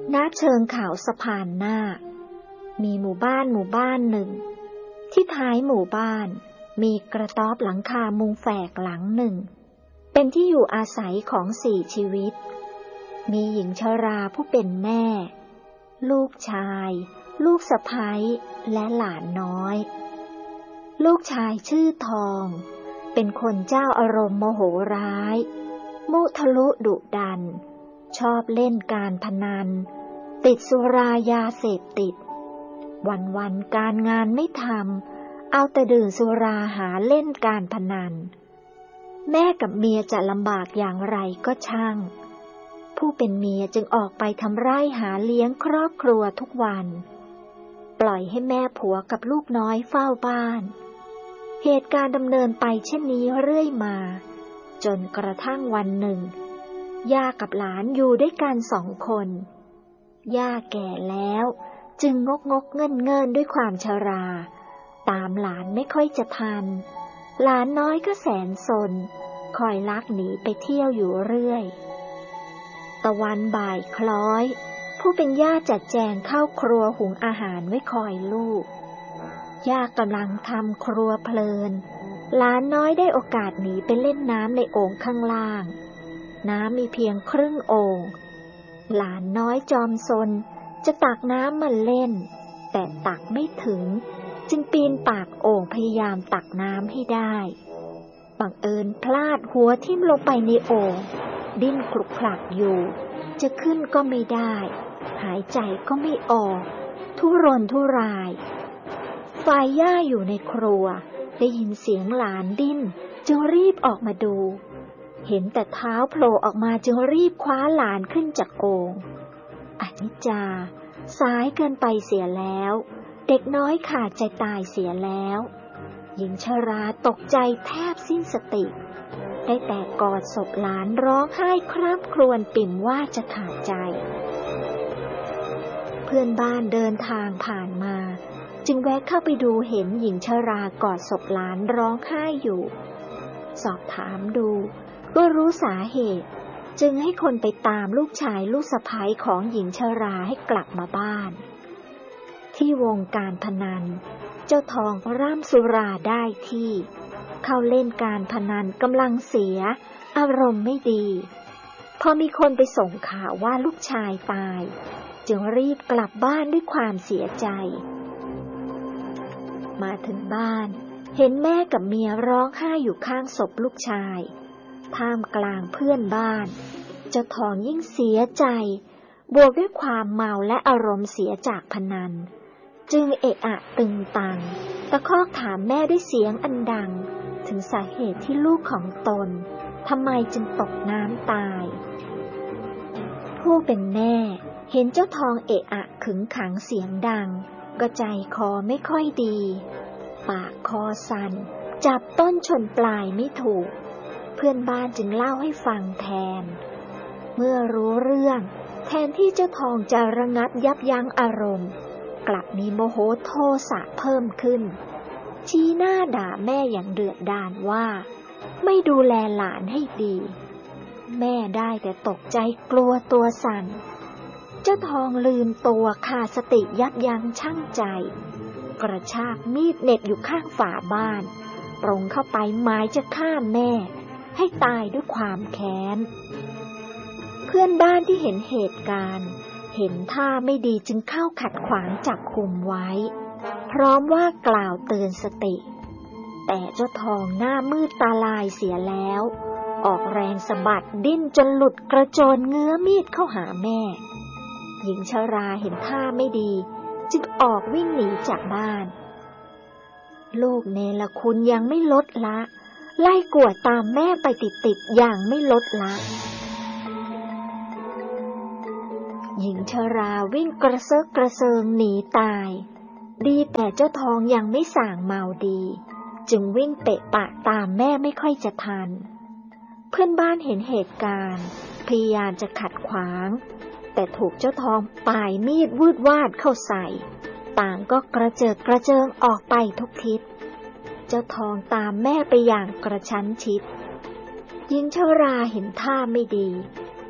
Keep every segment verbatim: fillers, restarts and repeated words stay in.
ณเชิงเขาสะพานนาคมีหมู่บ้านหมู่บ้านหนึ่งที่ท้ายหมู่บ้านมีกระต๊อบหลังคามุงแฝกหลังหนึ่งเป็นที่อยู่อาศัยของสี่ชีวิตมีหญิงชราผู้เป็นแม่ลูกชายลูกสะใภ้และหลานน้อยลูกชายชื่อทองเป็นคนเจ้าอารมณ์โมโหร้ายมุทะลุดุดันชอบเล่นการพนันติดสุรายาเสพติดวันๆการงานไม่ทำเอาแต่ดื่มสุราหาเล่นการพนันแม่กับเมียจะลำบากอย่างไรก็ช่างผู้เป็นเมียจึงออกไปทำไร่หาเลี้ยงครอบครัวทุกวันปล่อยให้แม่ผัวกับลูกน้อยเฝ้าบ้านเหตุการณ์ดำเนินไปเช่นนี้เรื่อยมาจนกระทั่งวันหนึ่งย่ากับหลานอยู่ด้วยกันสองคนย่าแก่แล้วจึงงกงกเงินเงินด้วยความชราตามหลานไม่ค่อยจะทันหลานน้อยก็แสนสนคอยลักหนีไปเที่ยวอยู่เรื่อยตะวันบ่ายคล้อยผู้เป็นย่าจัดแจงเข้าครัวหุงอาหารไว้คอยลูกย่ากำลังทำครัวเพลินหลานน้อยได้โอกาสหนีไปเล่นน้ำในโอ่งข้างล่างน้ำมีเพียงครึ่งโอ่งหลานน้อยจอมซนจะตักน้ำมาเล่นแต่ตักไม่ถึงจึงปีนปากโอ่งพยายามตักน้ำให้ได้บังเอิญพลาดหัวทิ่มลงไปในโอ่งดิ้นคลุกคลักอยู่จะขึ้นก็ไม่ได้หายใจก็ไม่ออกทุรนทุรายฝ่ายย่าอยู่ในครัวได้ยินเสียงหลานดิ้นจึงรีบออกมาดูเห็นแต่เท้าโผล่ออกมาจึงรีบคว้าหลานขึ้นจากโอ่งอนิจจาสายเกินไปเสียแล้วเด็กน้อยขาดใจตายเสียแล้วหญิงชราตกใจแทบสิ้นสติได้แต่กอดศพหลานร้องไห้คร่ำครวญปิ่มว่าจะขาดใจเพื่อนบ้านเดินทางผ่านมาจึงแวะเข้าไปดูเห็นหญิงชรากอดศพหลานร้องไห้อยู่สอบถามดูก็รู้สาเหตุจึงให้คนไปตามลูกชายลูกสะใภ้ของหญิงชราให้กลับมาบ้านที่วงการพนันเจ้าทองร่ำสุราได้ที่เข้าเล่นการพนันกำลังเสียอารมณ์ไม่ดีพอมีคนไปส่งข่าวว่าลูกชายตายจึงรีบกลับบ้านด้วยความเสียใจมาถึงบ้านเห็นแม่กับเมียร้องไห้อยู่ข้างศพลูกชายท่ามกลางเพื่อนบ้านเจ้าทองยิ่งเสียใจบวกด้วยความเมาและอารมณ์เสียจากพนันจึงเอะอะตึงตังตะคอกถามแม่ด้วยเสียงอันดังถึงสาเหตุที่ลูกของตนทำไมจึงตกน้ำตายผู้เป็นแม่เห็นเจ้าทองเอะอะขึงขังเสียงดังก็ใจคอไม่ค่อยดีปากคอสั่นจับต้นชนปลายไม่ถูกเพื่อนบ้านจึงเล่าให้ฟังแทนเมื่อรู้เรื่องแทนที่เจ้าทองจะระงับยับยั้งอารมณ์กลับมีโมโหโทสะเพิ่มขึ้นชี้หน้าด่าแม่อย่างเดือดดาลว่าไม่ดูแลหลานให้ดีแม่ได้แต่ตกใจกลัวตัวสั่นเจ้าทองลืมตัวขาดสติยับยั้งชั่งใจกระชากมีดเหน็บอยู่ข้างฝาบ้านตรงเข้าไปหมายจะฆ่าแม่ให้ตายด้วยความแค้นเพื่อนบ้านที่เห็นเหตุการณ์เห็นท่าไม่ดีจึงเข้าขัดขวางจับกุมไว้พร้อมว่ากล่าวเตือนสติแต่เจ้าทองหน้ามืดตาลายเสียแล้วออกแรงสะบัดดิ้นจนหลุดกระโจนเงื้อมีดเข้าหาแม่หญิงชราเห็นท่าไม่ดีจึงออกวิ่งหนีจากบ้านลูกเนรคุณยังไม่ลดละไล่กวดตามแม่ไปติดๆอย่างไม่ลดละหญิงชราวิ่งกระเซาะกระเซิงหนีตายดีแต่เจ้าทองยังไม่ส่างเมาดีจึงวิ่งเปะปะตามแม่ไม่ค่อยจะทันเพื่อนบ้านเห็นเหตุการณ์พยายามจะขัดขวางแต่ถูกเจ้าทองป่ายมีดวืดวาดเข้าใส่ต่างก็กระเจิดกระเจิงออกไปทุกทิศเจ้าทองตามแม่ไปอย่างกระชั้นชิดหญิงชราเห็นท่าไม่ดี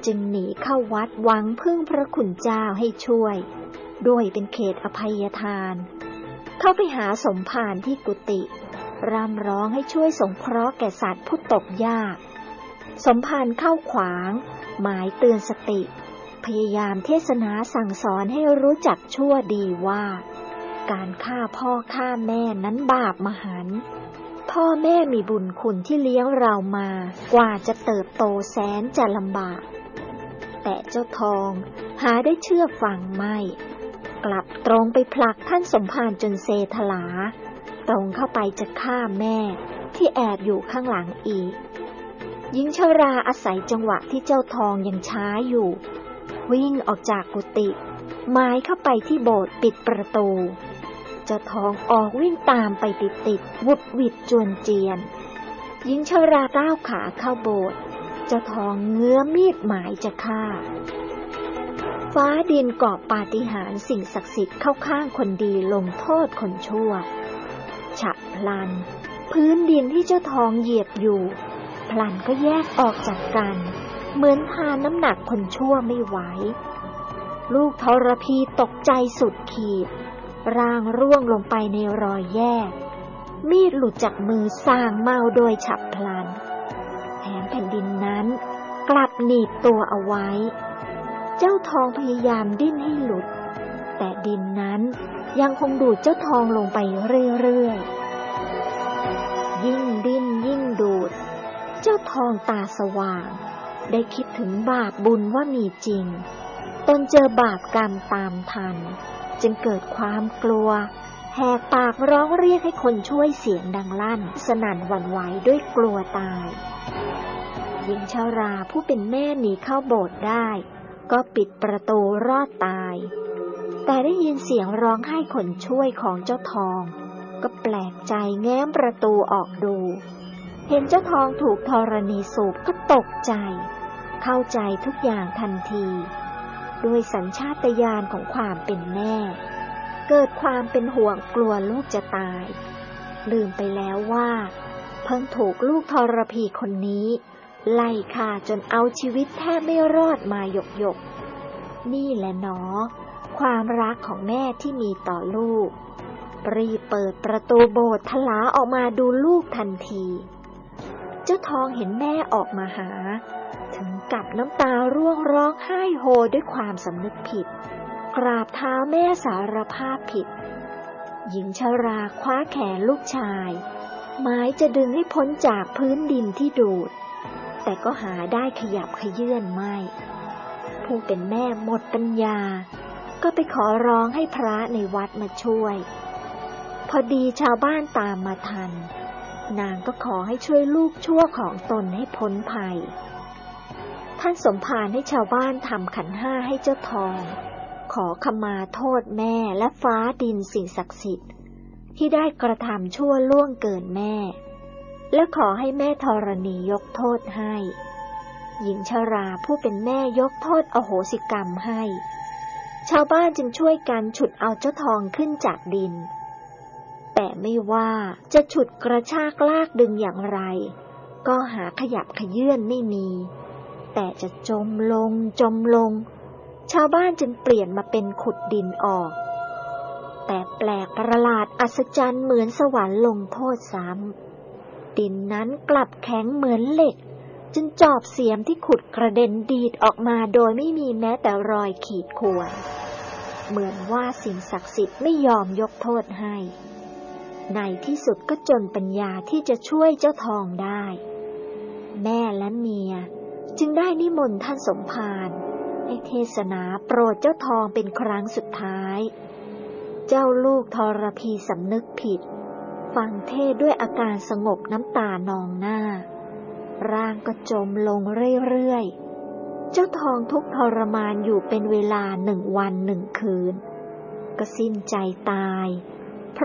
จึงหนีเข้าวัดหวังพึ่งพระคุณเจ้าให้ช่วยด้วยเป็นเขตอภัยทานเข้าไปหาสมภารที่กุฏิร่ำร้องให้ช่วยสงเคราะห์แก่สัตว์ผู้ตกยากสมภารเข้าขวางหมายเตือนสติพยายามเทศนาสั่งสอนให้รู้จักชั่วดีว่าการฆ่าพ่อฆ่าแม่นั้นบาปมหันต์พ่อแม่มีบุญคุณที่เลี้ยงเรามากว่าจะเติบโตแสนจะลำบากแต่เจ้าทองหาได้เชื่อฟังไม่กลับตรงไปผลักท่านสมภารจนเซทลาตรงเข้าไปจะฆ่าแม่ที่แอบอยู่ข้างหลังอีกหญิงชราอาศัยจังหวะที่เจ้าทองยังช้าอยู่วิ่งออกจากกุฏิหมายเข้าไปที่โบสถ์ปิดประตูเจ้าทองออกวิ่งตามไปติดๆวุดวิดจวนเจียนหญิงชราก้าวขาเข้าโบสถ์เจ้าทองเงื้อมีดหมายจะฆ่าฟ้าดินก่อปาฏิหาริย์สิ่งศักดิ์สิทธิ์เข้าข้างคนดีลงโทษคนชั่วฉับพลันพื้นดินที่เจ้าทองเหยียบอยู่พลันก็แยกออกจากกันเหมือนทานน้ำหนักคนชั่วไม่ไหวลูกทรพีตกใจสุดขีดร่างร่วงลงไปในรอยแยกมีดหลุดจากมือสร้างเมาโดยฉับพลันแถมแผ่นดินนั้นกลับหนีบตัวเอาไว้เจ้าทองพยายามดิ้นให้หลุดแต่ดินนั้นยังคงดูดเจ้าทองลงไปเรื่อยๆยิ่งดิ้นยิ่งดูดเจ้าทองตาสว่างได้คิดถึงบาปบุญว่ามีจริงตนเจอบาปกรรมตามทันจึงเกิดความกลัวแหกปากร้องเรียกให้คนช่วยเสียงดังลั่นสนั่นหวั่นไหวด้วยกลัวตายหญิงชราผู้เป็นแม่หนีเข้าโบสถ์ได้ก็ปิดประตูรอดตายแต่ได้ยินเสียงร้องไห้คนช่วยของเจ้าทองก็แปลกใจแง้มประตูออกดูเห็นเจ้าทองถูกธรณีสูบก็ตกใจเข้าใจทุกอย่างทันทีด้วยสัญชาตญาณของความเป็นแม่เกิดความเป็นห่วงกลัวลูกจะตายลืมไปแล้วว่าเพิ่งถูกลูกทรพีคนนี้ไล่ฆ่าจนเอาชีวิตแทบไม่รอดมาหยกหยกนี่แหละหนอความรักของแม่ที่มีต่อลูกรีบเปิดประตูโบสถ์ทลาออกมาดูลูกทันทีเจ้าทองเห็นแม่ออกมาหาถึงกับน้ำตาร่วงร้องไห้โฮด้วยความสำนึกผิดกราบเท้าแม่สารภาพผิดหญิงชราคว้าแขนลูกชายหมายจะดึงให้พ้นจากพื้นดินที่ดูดแต่ก็หาได้ขยับขยื่นไม่ผู้เป็นแม่หมดปัญญาก็ไปขอร้องให้พระในวัดมาช่วยพอดีชาวบ้านตามมาทันนางก็ขอให้ช่วยลูกชั่วของตนให้พ้นภัยท่านสมภารให้ชาวบ้านทำขันห้าให้เจ้าทองขอขมาโทษแม่และฟ้าดินสิ่งศักดิ์สิทธิ์ที่ได้กระทำชั่วล่วงเกินแม่และขอให้แม่ธรณียกโทษให้หญิงชราผู้เป็นแม่ยกโทษอโหสิกรรมให้ชาวบ้านจึงช่วยกันฉุดเอาเจ้าทองขึ้นจากดินแต่ไม่ว่าจะฉุดกระชากลากดึงอย่างไรก็หาขยับขยื่นไม่มีแต่จะจมลงจมลงชาวบ้านจึงเปลี่ยนมาเป็นขุดดินออกแต่แปลกประหลาดอัศจรรย์เหมือนสวรรค์ลงโทษซ้ำดินนั้นกลับแข็งเหมือนเหล็กจนจอบเสียมที่ขุดกระเด็นดีดออกมาโดยไม่มีแม้แต่รอยขีดข่วนเหมือนว่าสิ่งศักดิ์สิทธิ์ไม่ยอมยกโทษให้ในที่สุดก็จนปัญญาที่จะช่วยเจ้าทองได้แม่และเมียจึงได้นิมนต์ท่านสมภารให้เทศนาโปรดเจ้าทองเป็นครั้งสุดท้ายเจ้าลูกทรพีสำนึกผิดฟังเทศด้วยอาการสงบน้ำตานองหน้าร่างก็จมลงเรื่อยๆเจ้าทองทุกข์ทรมานอยู่เป็นเวลาหนึ่งวันหนึ่งคืนก็สิ้นใจตาย